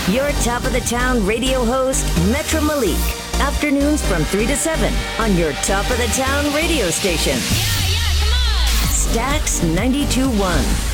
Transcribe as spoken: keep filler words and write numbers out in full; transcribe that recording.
Your top of the town radio host, Metra Malik. Afternoons from three to seven on your top of the town radio station. Yeah, yeah, come on. Stax ninety-two point one.